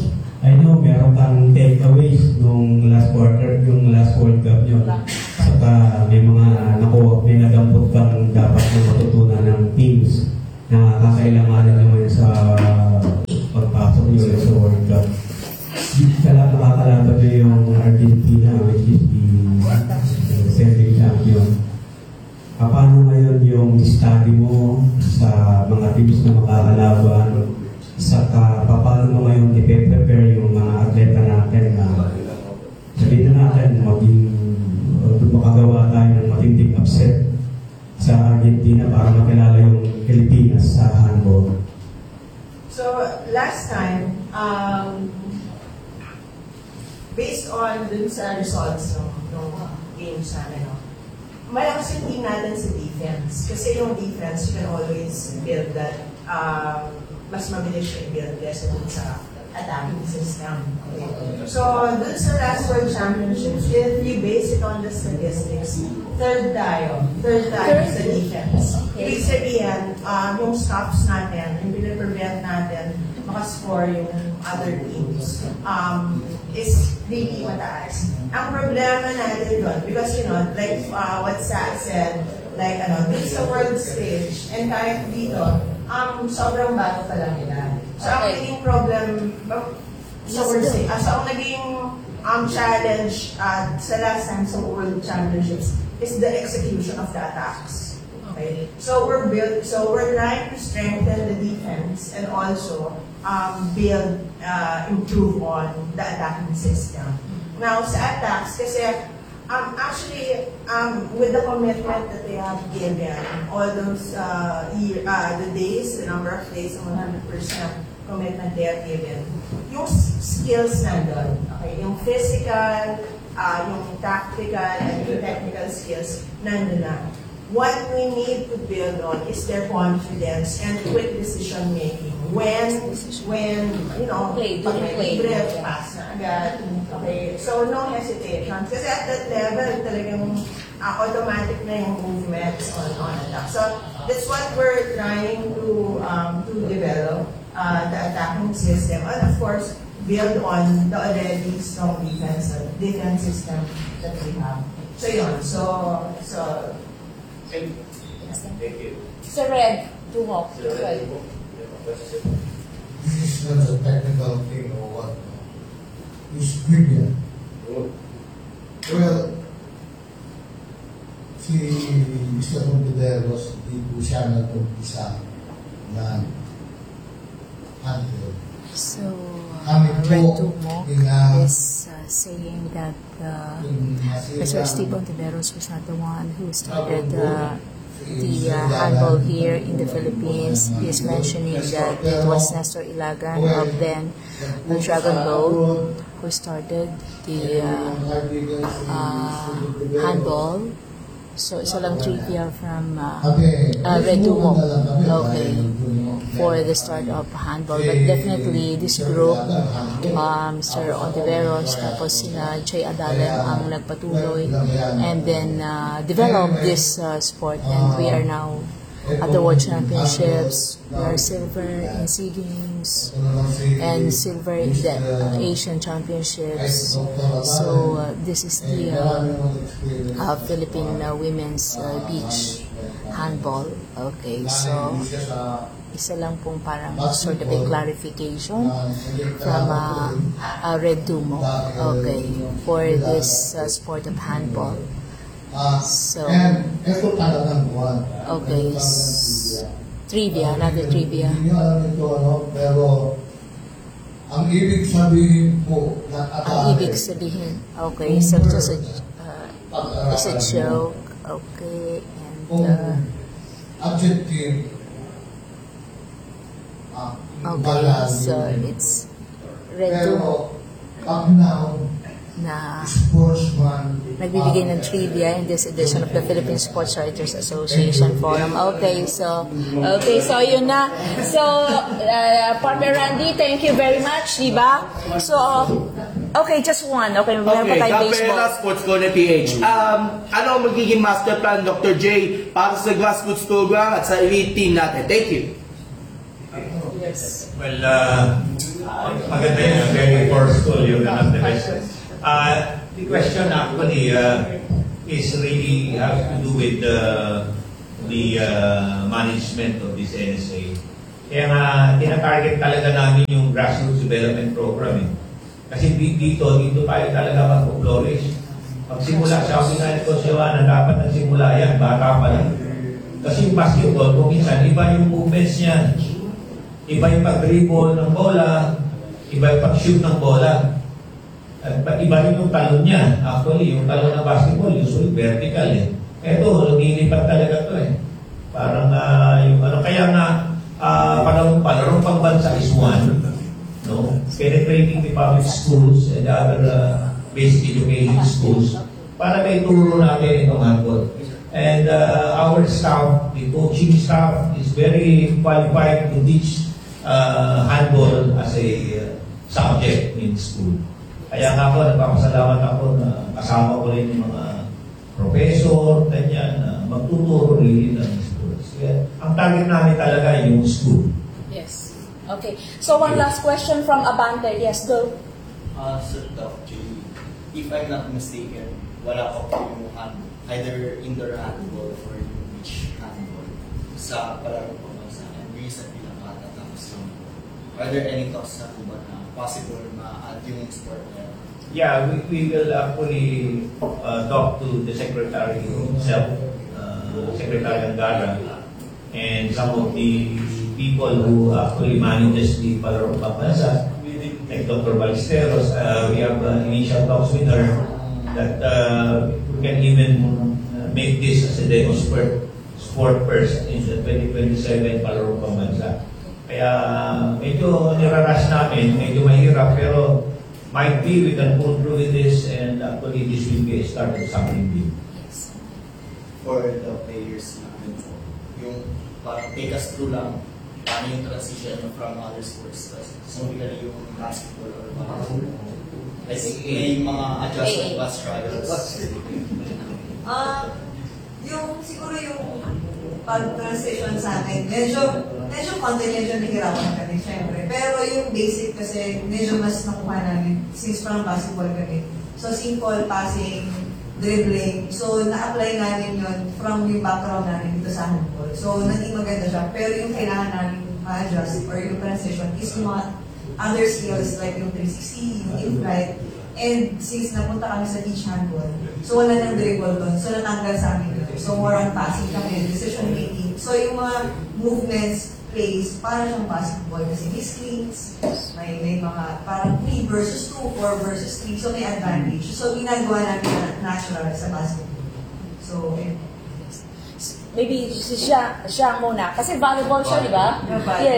I know meron kang takeaways nung last quarter, yung last World Cup nyo. Saka may mga nakuha, may nagampot kang dapat na matutunan ng teams na kakailanganin naman sa pagpasok nyo sa World Cup. Kala makakalaban nyo yung Argentina, which is the defending champion. Ah, paano ngayon yung study mo sa mga teams na makakalaban? Saka paano mo ngayon i-prepare yung mga atleta natin na sabihin na natin maging uh, makagawa tayo ng matinding upset sa Argentina para makilala yung Pilipinas sa handball? So, last time, um, based on dun sa results ng, ng games namin, no, malakas yung team natin sa defense. Kasi yung defense, you can always build that, um, mas mabilis siya i-build kesa dun sa attacking system. Okay. So, dun sa last World Championships, if you base it on the statistics, third tayo. Third tayo sa defense. Ibig sabihin, um, yung stops natin, yung pinaprevent natin, makascore yung other teams, um, is really mataas. Ang problema natin doon, because you know, like uh, what Sa said, like ano, dun sa world stage, and kahit dito, um, sobrang bago pa lang nila. So, ang Okay. naging problem, sa world stage, uh, so, ang naging um, challenge uh, sa last time sa World Championships is the execution of the attacks. Okay? So, we're built, so we're trying to strengthen the defense and also um, build, uh, improve on the attacking system. Now, sa attacks, kasi Um, actually, um, with the commitment that they have given, all those uh, year, uh, the days, the number of days, and one hundred percent commitment they have given, yung skills nandun, okay, yung physical, uh, yung tactical, and yung technical skills nandun na. What we need to build on is their confidence and quick decision making. When, when you know, Play, pag do may play. libre, pass na agad. Okay, so no hesitation. Kasi at that level, talagang uh, automatic na yung movements on, on attack. So that's what we're trying to um, to develop, uh, the attacking system. And of course, build on the already strong defense, defense system that we have. So yun, so, so, Thank you. Sir Red, Dumo. This is not a technical thing or what. It's trivia. Well, si Mister Montiveros, di po siya nag-umpisa na handle. So, Kami uh, po, Red Dumo ina- is uh, saying that uh, yung nasira- Mister Steve Ontiveros was not the one who started uh, the uh, handball here in the Philippines. He is mentioning that it was Nestor Ilagan of then the Dragon Boat who started the uh, uh, handball. So, isa lang trivia from uh, uh, Red Dumo. Okay. For the start of handball. But definitely, this group, um, Mister Ontiveros, tapos sina Jay Adalan ang nagpatuloy and then uh, develop this uh, sport. And we are now at the World Championships. We are silver in SEA Games and silver in the uh, Asian Championships. So uh, this is the uh, uh, Philippine uh, women's uh, beach handball. Okay, so isa lang pong parang sort of a clarification from uh, uh, Red Dumo, okay, for this uh, sport of handball. So, okay, s- trivia, another trivia. Hindi nyo alam ito, ano, pero ang ibig sabihin po ng atake. Ang ibig sabihin, okay, so just a, uh, it's a joke, okay, and Kung uh, adjective, ah, okay, malalim. so it's Red Dumo Pero, pag noun, na sportsman, nagbibigay ng trivia in this edition of the Philippine Sports Writers Association Forum. Okay, so, okay, so yun na. So, uh, partner Randy, thank you very much, di ba? So, okay, just one. Okay, meron pa Okay, tayong Kapera baseball. Sports Corner P H. Um, ano ang magiging master plan, Doctor J, para sa grassroots program at sa elite team natin? Thank you. Well, uh, Maganda yun, very forceful yung ask the question. Uh, the question actually uh, is really has to do with the, the uh, management of this N S A. Kaya nga, tinatarget talaga namin yung grassroots development program eh. Kasi dito, dito tayo talaga mag-flourish. Pagsimula sa Australia ko siya na dapat nagsimula yan, bata pa lang. Kasi yung basketball, kung minsan, iba yung movements niya. Iba yung pag-dribble ng bola, iba yung pag-shoot ng bola. At iba rin yung talon niya. Actually, yung talon ng basketball, usually vertical eh. Eto, lumilipat talaga to eh. Parang uh, yung ano, kaya nga, uh, panahon pa, larong pangbansa is one. No? Penetrating the public schools and the other uh, basic education schools para may turo natin itong handball. And uh, our staff, the coaching staff, is very qualified to teach uh, handball as a uh, subject in school. Kaya nga ako, nagpapasalamat ako na kasama ko rin yung mga professor, ganyan, na magtuturo rin ng schools. Kaya ang target namin talaga yung school. Yes. Okay. So one last question from Abante. Yes, go. Uh, Sir Doc J, if I'm not mistaken, wala pa po yung hand, either indoor handball or yung beach handball sa palaro po sa and recently nakatatapos yung. Are there any talks na po ba na possible ma-add yung sport na? Yeah, we, we will actually uh, talk to the secretary himself, uh, Secretary Angara, and some of the people who actually manages the Palaro Pambansa, like Doctor Ballesteros. Uh, we have uh, initial talks with her that uh, we can even uh, make this as a demo sport, sport first in the twenty twenty-seven Palaro Pambansa. Kaya medyo nirarush namin, medyo mahirap, pero might be we can pull through with this and actually this will be a start of something big. For the players namin po, yung parang take us through lang paano yung transition from other sports, specifically yung basketball or basketball. Like, may mga adjustment ba struggles? Ah, yung siguro yung pag-transition sa akin, medyo, medyo konti medyo nahirapan kami, syempre. Pero yung basic kasi, medyo mas nakuha namin since parang basketball kami. So, simple passing, dribbling. So, na-apply namin yun from yung background namin dito sa handball. So, naging maganda siya. Pero yung kailangan namin ma-adjust or yung transition is yung mga other skills like yung three sixty, yung in-flight. And since napunta kami sa beach handball, so wala nang dribble doon. So, natanggal sa amin yun. So, more on passing kami, decision making. So, yung mga movements, plays, para siyang basketball kasi may screens, may, may mga parang three versus two, four versus three, so may advantage. So, ginagawa namin na natural sa basketball. So, yun. Maybe siya, siya muna. Kasi volleyball siya, di ba? Yes.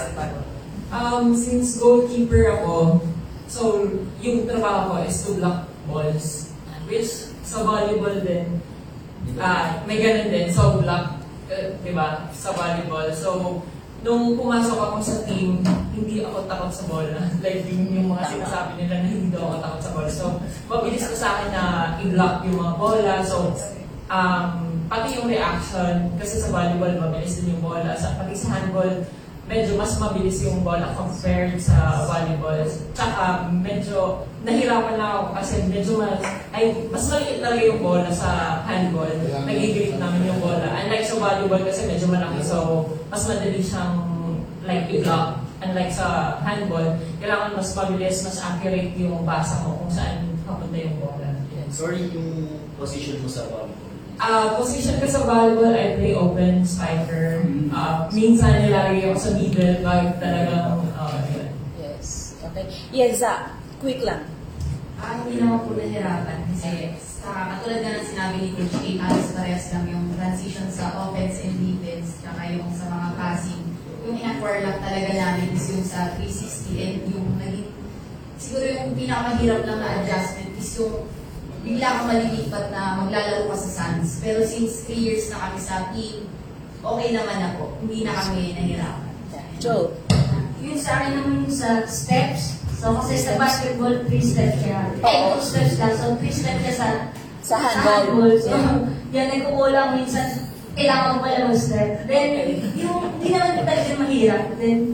Um, since goalkeeper ako, so yung trabaho ko is to block balls. Which sa volleyball din, uh, may ganun din. So block, uh, di ba, sa volleyball. So, nung pumasok ako sa team, hindi ako takot sa bola. Like yung, yung mga sinasabi nila na hindi daw ako takot sa bola. So, mabilis ko sa akin na i-block yung mga bola. So, um, pati yung reaction, kasi sa volleyball, mabilis din yung bola. Sa, pati sa handball, medyo mas mabilis yung bola compared sa volleyball. Tsaka, medyo nahirapan lang ako kasi medyo mas, ay, mas maliit talaga yung bola sa handball. Nagigilip namin yung bola. Unlike sa volleyball kasi medyo malaki, so mas madali siyang like i-block. Unlike sa handball, kailangan mas mabilis, mas accurate yung basa mo kung saan papunta yung bola. Sorry, yung position mo sa volleyball. Uh, position ko sa volleyball, I play open spiker. Uh, minsan nilalagay ako sa middle, kahit talagang, uh, yun. Yes. Okay. Yes, Zach. Quick lang. Ah, hindi naman po nahirapan kasi sa katulad na ng sinabi ni Coach A, halos parehas lang yung transition sa offense and defense, tsaka yung sa mga passing. Yung in-acquire lang talaga namin is yung sa three sixty and yung naging, siguro yung pinakamahirap lang na adjustment is yung bigla kang malilipat na maglalaro ka sa Suns. Pero since three years na kami sa team, okay naman ako. Hindi na kami nahirapan. Joe? Yung sa akin naman yung sa steps. So, kasi sa basketball, three steps siya. Ay, two steps lang. So, three steps siya sa, sa handball. So, yan ay kumulang minsan. Kailangan mo pala mag-step. Then, yung, hindi naman talaga mahirap. Then,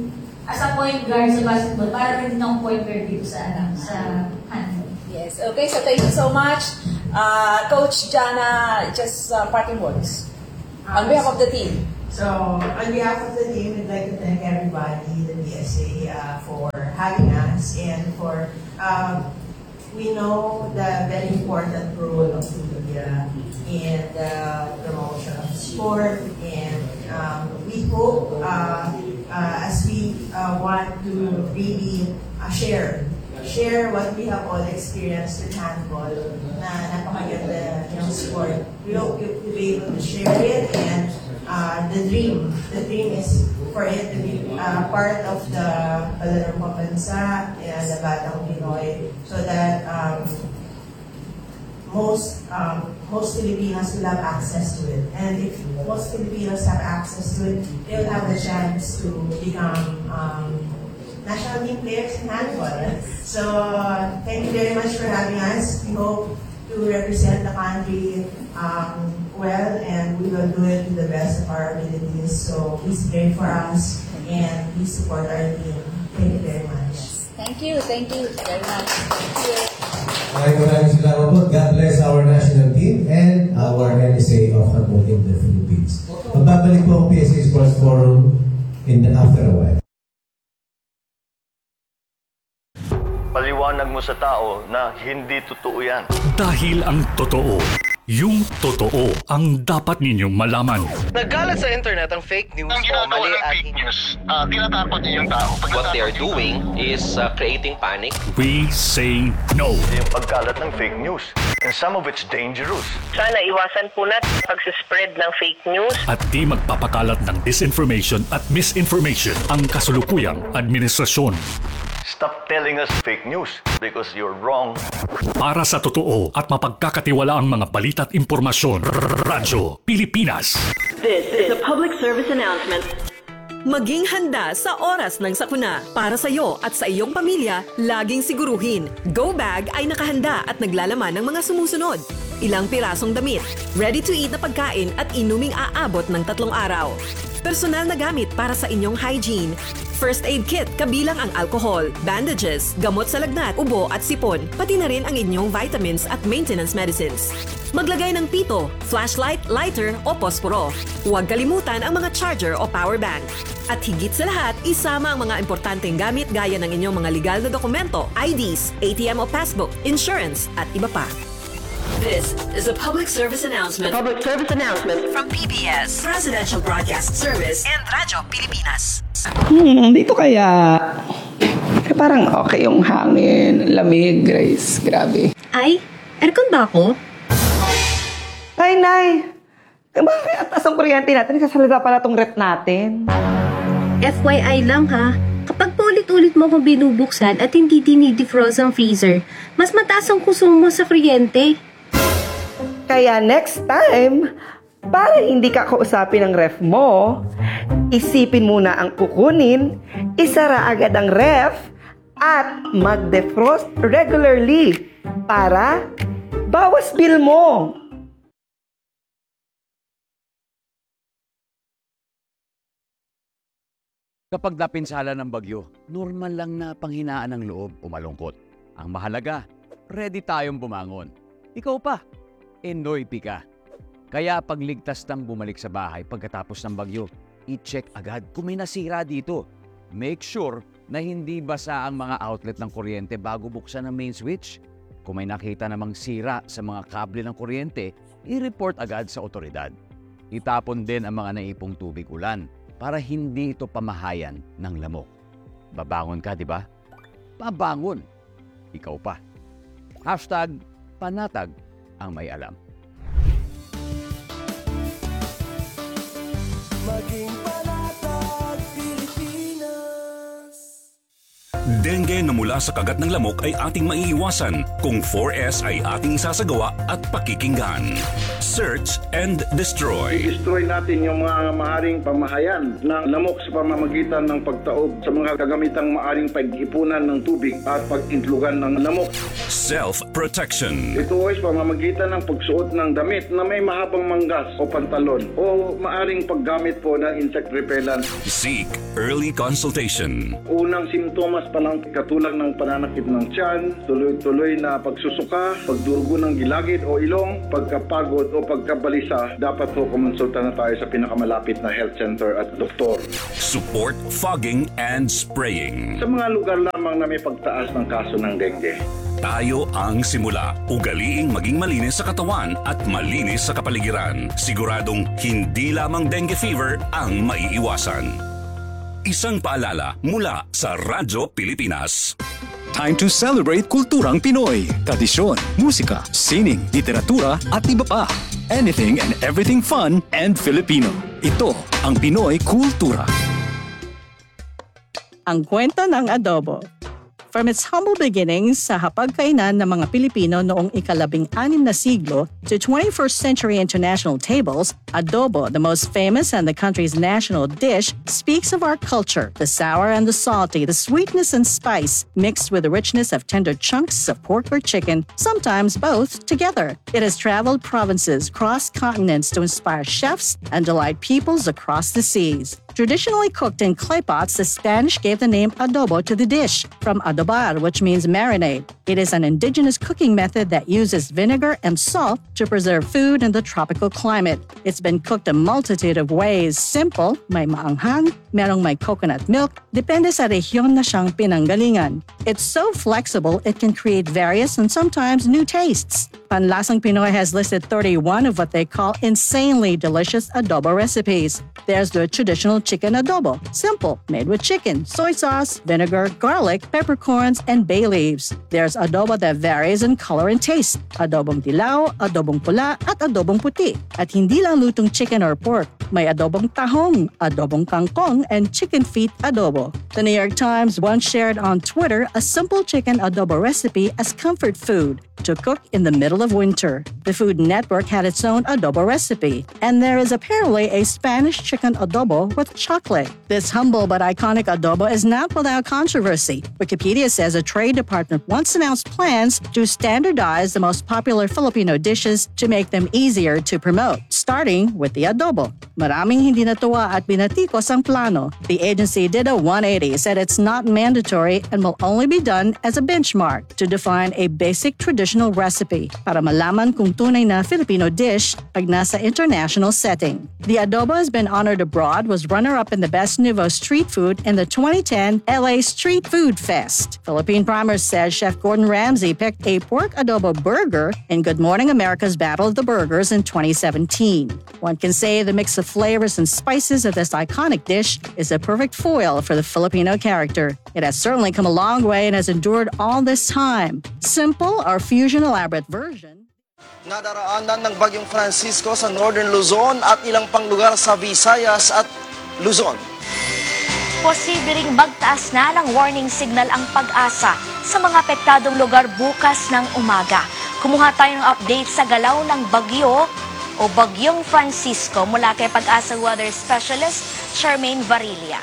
as a point guard sa basketball, para rin din akong point guard dito sa, ano, sa handball. Yes, okay, so thank you so much. Uh, Coach Jana, just uh, parting words on behalf of the team. So, on behalf of the team, we'd like to thank everybody, the B S A, uh, for having us and for, um, we know the very important role of media in the promotion of sport, and um, we hope, uh, uh, as we uh, want to really uh, share share what we have all experienced with handball, na napakaganda yung sport. We hope you'll be able to share it, and uh, the dream, the dream is for it to be uh, part of the Palarong Pambansa and the Batang Pinoy, so that um, most um, most Filipinos will have access to it. And if most Filipinos have access to it, they'll have the chance to become um, national team players in handball. So, uh, thank you very much for having us. We hope to represent the country um, well, and we will do it to the best of our abilities. So, please pray for us and please support our team. Thank you very much. Thank you, thank you very much. Thank you. Maraming maraming salamat po. God bless our national team and our N S A of Handball in the Philippines. Magbabalik po ang P S A Sports Forum in the after a while. Paliwanag mo sa tao na hindi totoo yan. Dahil ang totoo, yung totoo ang dapat ninyong malaman. Naggalat sa internet ang fake news Ang o ginagawa mali ng at fake news, uh, tinatakot niyo yung tao. what they are doing is uh, creating panic. We say no. Yung pagkalat ng fake news. And some of it's dangerous. Sana iwasan po natin pag-spread ng fake news. At di magpapakalat ng disinformation at misinformation ang kasulukuyang administrasyon. Stop telling us fake news because you're wrong. Para sa totoo at mapagkakatiwalaang mga balita at impormasyon, Radyo Pilipinas. This is a public service announcement. Maging handa sa oras ng sakuna. Para sa iyo at sa iyong pamilya, laging siguruhin. Go Bag ay nakahanda at naglalaman ng mga sumusunod. Ilang pirasong damit, ready-to-eat na pagkain at inuming aabot ng tatlong araw. Personal na gamit para sa inyong hygiene. First aid kit kabilang ang alcohol, bandages, gamot sa lagnat, ubo at sipon, pati na rin ang inyong vitamins at maintenance medicines. Maglagay ng pito, flashlight, lighter o posporo. Huwag kalimutan ang mga charger o power bank. At higit sa lahat, isama ang mga importanteng gamit gaya ng inyong mga legal na dokumento, I Ds, A T M o passbook, insurance at iba pa. This is a public service announcement. Public service announcement From P B S, Presidential Broadcast Service, and Radyo Pilipinas. Hmm, dito kaya... Eh, parang okay yung hangin, lamig, Grace. Grabe. Ay, aircon ba ako? Ay, Nay! Eh, bakit ang taas ang kuryente natin? Kasalita pala tong rep natin. F Y I lang ha, kapag paulit-ulit mo kung binubuksan at hindi dinidefrost ang freezer, mas mataas ang konsumo sa kuryente. Kaya next time, para hindi ka kausapin ng ref mo, isipin muna ang kukunin, isara agad ang ref, at mag-defrost regularly para bawas bill mo. Kapag napinsala ng bagyo, normal lang na panghinaan ng loob o malungkot. Ang mahalaga, ready tayong bumangon. Ikaw pa, Enoy Pika. Kaya pagligtas ng bumalik sa bahay pagkatapos ng bagyo, i-check agad kung may nasira dito. Make sure na hindi basa ang mga outlet ng kuryente bago buksan ang main switch. Kung may nakita namang sira sa mga kable ng kuryente, i-report agad sa otoridad. Itapon din ang mga naipong tubig ulan para hindi ito pamahayan ng lamok. Babangon ka, di ba? Pabangon. Ikaw pa. Hashtag panatag ang may alam. Maging panatag, Pilipinas. Dengue na mula sa kagat ng lamok ay ating maiiwasan kung four S ay ating isasagawa at pakikinggan. Search and destroy. Destroy natin yung mga maaring pamahayan ng lamok sa pamamagitan ng pagtaob sa mga kagamitang maaring pag-ipunan ng tubig at pag-intlugan ng lamok. Self-protection. Ito ay pamamagitan ng pagsuot ng damit na may mahabang manggas o pantalon o maaring paggamit po ng insect repellent. Seek early consultation. Unang simptomas pa lang katulad ng pananakit ng tiyan, tuloy-tuloy na pagsusuka, pagdurugo ng gilagid o ilong, pagkapagod o pagkabalisa, dapat po kumonsulta na tayo sa pinakamalapit na health center at doktor. Support fogging and spraying. Sa mga lugar lamang na may pagtaas ng kaso ng dengue. Tayo ang simula. Ugaliing maging malinis sa katawan at malinis sa kapaligiran. Siguradong hindi lamang dengue fever ang maiiwasan. Isang paalala mula sa Radyo Pilipinas. Time to celebrate kulturang Pinoy. Tradisyon, musika, sining, literatura at iba pa. Anything and everything fun and Filipino. Ito ang Pinoy Kultura. Ang kwento ng adobo. From its humble beginnings sa hapagkainan ng mga Pilipino noong ikalabing-anim na siglo to twenty-first century international tables, adobo, the most famous and the country's national dish, speaks of our culture, the sour and the salty, the sweetness and spice, mixed with the richness of tender chunks of pork or chicken, sometimes both together. It has traveled provinces, crossed continents to inspire chefs and delight peoples across the seas. Traditionally cooked in clay pots, the Spanish gave the name adobo to the dish, from adobar, which means marinade. It is an indigenous cooking method that uses vinegar and salt to preserve food in the tropical climate. It's been cooked a multitude of ways. Simple, may maanghang, merong may coconut milk, depende sa rehiyon na siyang pinanggalingan. It's so flexible, it can create various and sometimes new tastes. Panlasang Pinoy has listed thirty-one of what they call insanely delicious adobo recipes. There's the traditional chicken adobo, simple, made with chicken, soy sauce, vinegar, garlic, peppercorns, and bay leaves. There's adobo that varies in color and taste, adobong dilaw, adobong pula, at adobong puti. At hindi lang lutong chicken or pork, may adobong tahong, adobong kangkong, and chicken feet adobo. The New York Times once shared on Twitter a simple chicken adobo recipe as comfort food to cook in the middle of winter. The Food Network had its own adobo recipe, and there is apparently a Spanish chicken adobo with chocolate. This humble but iconic adobo is not without controversy. Wikipedia says a trade department once announced plans to standardize the most popular Filipino dishes to make them easier to promote, starting with the adobo. Maraming hindi natuwa at binatikos ang plano. The agency did a one eighty, said it's not mandatory and will only be done as a benchmark to define a basic traditional recipe para malaman kung tunay na Filipino dish pag nasa international setting. The adobo has been honored abroad, was runner-up in the Best Nouveau Street Food in the twenty ten L A Street Food Fest. Philippine Primer says Chef Gordon Ramsay picked a pork adobo burger in Good Morning America's Battle of the Burgers in twenty seventeen. One can say the mix of flavors and spices of this iconic dish is a perfect foil for the Filipino character. It has certainly come a long way and has endured all this time. Simple or fusion elaborate version. Nadaraanan ng Bagyong Francisco sa Northern Luzon at ilang pang lugar sa Visayas at Luzon. Posibleng magtaas na ng warning signal ang Pag-asa sa mga apektadong lugar bukas ng umaga. Kumuha tayo ng update sa galaw ng bagyo o Bagyong Francisco mula kay Pag-asa Weather Specialist Charmaine Varilla.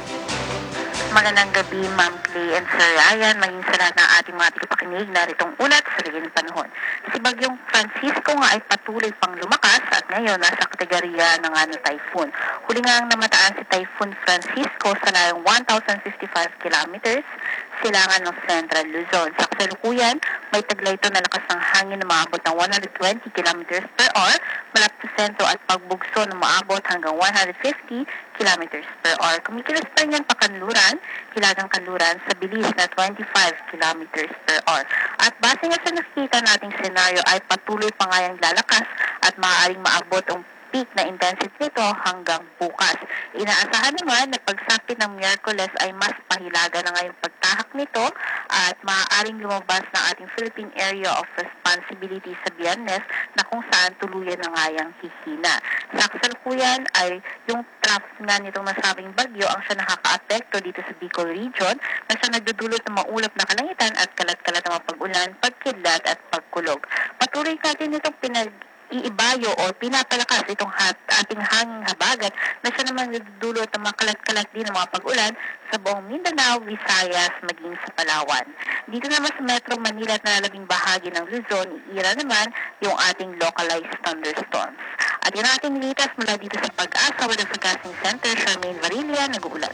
Magandang gabi, Ma'am Clay and Sir Ryan, maging sa lahat ng ating mga tagapakinig na ritong ulat sa ligin panahon. Si Bagyong Francisco nga ay patuloy pang lumakas at ngayon nasa kategorya ng ano, typhoon. Huli nga ang namataan si Typhoon Francisco sa layong one thousand fifty-five kilometers silangan ng Central Luzon. Sa kasalukuyan, may taglay ito na lakas ng hangin na maabot ng one hundred twenty kilometers per hour, malapit sa sentro at pagbugso na maabot hanggang one hundred fifty kilometers per hour. Kumikilos pa rin yan pa kanluran, hilagang kanluran sa bilis na twenty-five kilometers per hour. At base nga sa nakikita nating senaryo ay patuloy pa nga yung lalakas at maaaring maabot ang peak na intensity nito hanggang bukas. Inaasahan naman na pagsapit ng Miyerkules ay mas pahilaga na ngayong pagtahak nito at maaaring lumabas ng ating Philippine Area of Responsibility sa Biyernes na kung saan tuluyan na nga yung hihina. Sa kasalukuyan ay yung trough nga nitong nasabing bagyo ang siya nakaka-apekto dito sa Bicol Region na siya nagdudulot ng maulap na kalangitan at kalat-kalat na pag-ulan, pagkidlat at pagkulog. Patuloy natin itong pinag iibayo o pinapalakas itong hat, ating hanging habagat na siya naman nagdudulot ng mga kalat-kalat din ng mga pag-ulan sa buong Mindanao, Visayas, maging sa Palawan. Dito naman sa Metro Manila at nalalabing bahagi ng Luzon, iira naman yung ating localized thunderstorms. At yung ating nilitas mula dito sa Pag-asa Weather Forecasting Center, Charmaine Varilla, nag-uulat.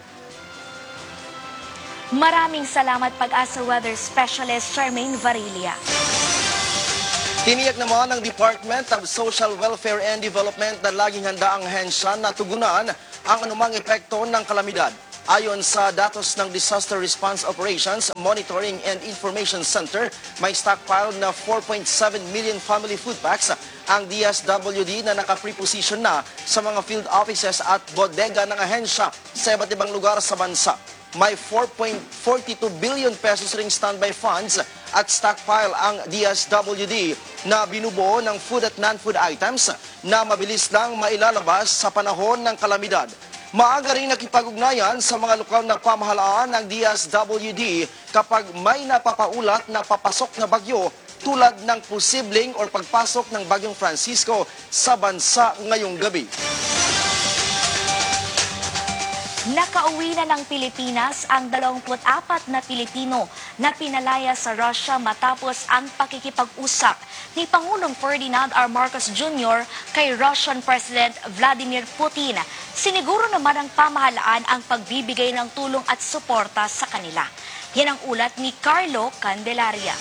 Maraming salamat Pag-asa Weather Specialist Charmaine Varilla. Tiniyak naman ng Department of Social Welfare and Development na laging handa ang hensya na tugunan ang anumang epekto ng kalamidad. Ayon sa datos ng Disaster Response Operations Monitoring and Information Center, may stockpile na four point seven million family food packs ang D S W D na naka-preposition na sa mga field offices at bodega ng ahensya sa iba't ibang lugar sa bansa. May four point four two billion pesos ring standby funds at stockpile ang D S W D na binubuo ng food at non-food items na mabilis lang mailalabas sa panahon ng kalamidad. Maaga rin nakipag-ugnayan sa mga lokal na pamahalaan ng D S W D kapag may napapaulat na papasok na bagyo tulad ng posibleng or pagpasok ng Bagyong Francisco sa bansa ngayong gabi. Nakauwi na ng Pilipinas ang dalawampu't apat na Pilipino na pinalaya sa Russia matapos ang pakikipag-usap ni Pangulong Ferdinand R. Marcos Junior kay Russian President Vladimir Putin. Siniguro naman ng pamahalaan ang pagbibigay ng tulong at suporta sa kanila. Yan ang ulat ni Carlo Candelaria.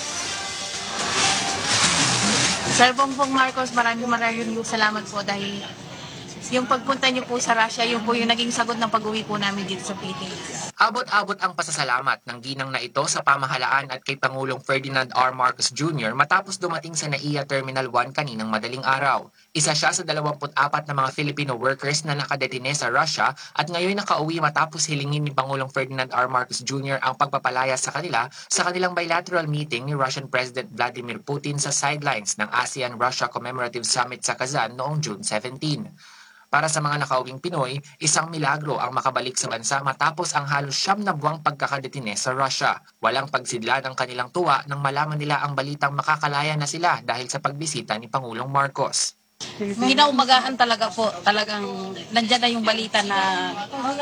Sir Bongbong Marcos, maraming maraming salamat po dahil yung pagpunta niyo po sa Russia, yun po yung naging sagot ng pag-uwi po namin dito sa Pilipinas. Abot-abot ang pasasalamat ng ginang na ito sa pamahalaan at kay Pangulong Ferdinand R. Marcos Junior matapos dumating sa N A I A Terminal one kaninang madaling araw. Isa siya sa dalawampu't apat na mga Filipino workers na nakadetine sa Russia at ngayon nakauwi matapos hilingin ni Pangulong Ferdinand R. Marcos Junior ang pagpapalaya sa kanila sa kanilang bilateral meeting ni Russian President Vladimir Putin sa sidelines ng ASEAN-Russia Commemorative Summit sa Kazan noong June seventeenth. Para sa mga nakauwing Pinoy, isang milagro ang makabalik sa bansa matapos ang halos siyam na buwang pagkakadetine sa Russia. Walang pagsidla ng kanilang tuwa nang malaman nila ang balitang makakalaya na sila dahil sa pagbisita ni Pangulong Marcos. Kinaumagahan talaga po, talagang nandyan na yung balita na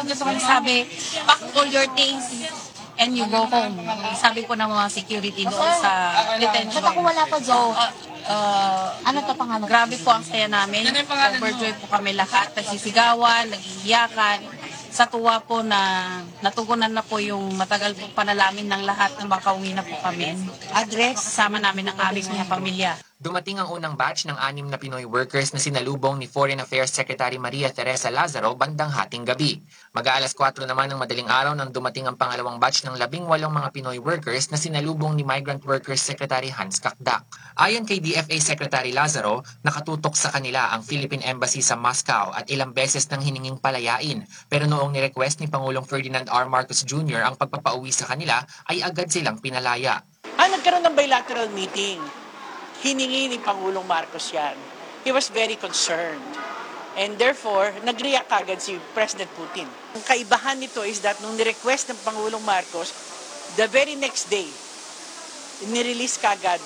sabi, pack all your things and you go home. Sabi po ng mga security doon sa detention. Ba't ako wala pa dyan? So, uh, ano to pangalan? Grabe po ang saya namin. Overjoyed po kami lahat. Nagsisigawan, nagiiyakan. Sa tuwa po na natugunan na po yung matagal po panalamin ng lahat na makauwi na po kami. Address, kasama namin ang aming mga pamilya. Dumating ang unang batch ng anim na Pinoy workers na sinalubong ni Foreign Affairs Secretary Maria Teresa Lazaro bandang hating gabi. Mag-aalas kwatro naman ng madaling araw nang dumating ang pangalawang batch ng labing walong mga Pinoy workers na sinalubong ni Migrant Workers Secretary Hans Kakdak. Ayon kay D F A Secretary Lazaro, nakatutok sa kanila ang Philippine Embassy sa Moscow at ilang beses nang hininging palayain. Pero noong ni-request ni Pangulong Ferdinand R. Marcos Junior ang pagpapauwi sa kanila, ay agad silang pinalaya. Ah, nagkaroon ng bilateral meeting. Hiningi ni Pangulong Marcos yan. He was very concerned. And therefore, nag-react agad si President Putin. Ang kaibahan nito is that nung ni-request ng Pangulong Marcos, the very next day, nirelease kagad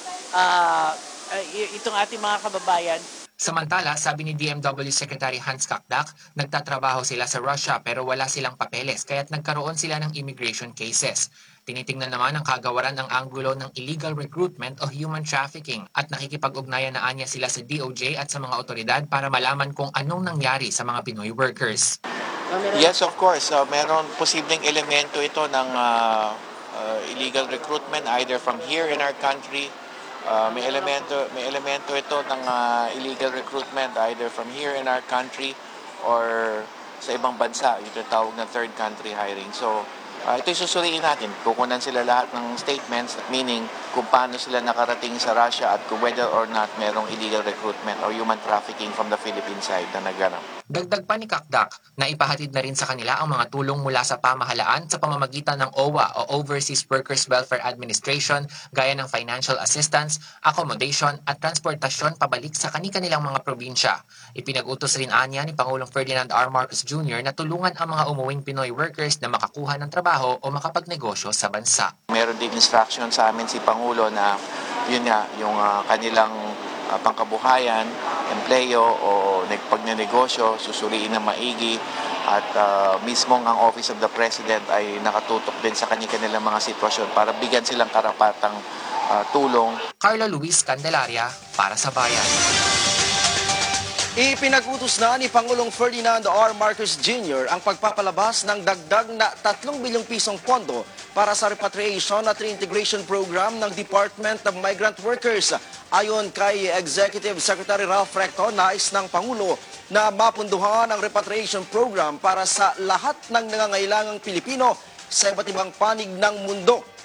uh, uh, itong ating mga kababayan. Samantala, sabi ni D M W Secretary Hans Kakdak, nagtatrabaho sila sa Russia pero wala silang papeles kaya't nagkaroon sila ng immigration cases. Tinitingnan naman ang kagawaran ng anggulo ng illegal recruitment o human trafficking at nakikipag-ugnayan na anya sila sa D O J at sa mga otoridad para malaman kung anong nangyari sa mga Pinoy workers. Yes, of course. Uh, meron posibleng elemento ito ng uh, uh, illegal recruitment either from here in our country. Uh, may elemento may elemento ito ng uh, illegal recruitment either from here in our country or sa ibang bansa, ito tawag na third country hiring. So Uh, ito'y susuriin natin. Kukunan sila lahat ng statements, meaning kung paano sila nakarating sa Russia at kung whether or not merong illegal recruitment or human trafficking from the Philippine side na nagganap. Dagdag pa ni Kakdak na ipahatid na rin sa kanila ang mga tulong mula sa pamahalaan sa pamamagitan ng O W A o Overseas Workers Welfare Administration gaya ng financial assistance, accommodation at transportasyon pabalik sa kani-kanilang mga probinsya. Ipinag-utos rin anya ni Pangulong Ferdinand R. Marcos Junior na tulungan ang mga umuwing Pinoy workers na makakuha ng trabaho o makapagnegosyo sa bansa. Meron din instruction sa amin si Pangulo na yun nga, yung uh, kanilang uh, pangkabuhayan, empleyo o pagnenegosyo, susuriin na maigi at uh, mismong ang Office of the President ay nakatutok din sa kanilang mga sitwasyon para bigyan silang karapatang uh, tulong. Carlo Luis Candelaria para sa Bayan. Ipinag-utos na ni Pangulong Ferdinand R. Marcos Junior ang pagpapalabas ng dagdag na tatlong bilyong pisong pondo para sa repatriation at reintegration program ng Department of Migrant Workers. Ayon kay Executive Secretary Ralph Recto, nais ng Pangulo na mapunduhan ang repatriation program para sa lahat ng nangangailangang Pilipino sa iba't ibang panig ng mundo.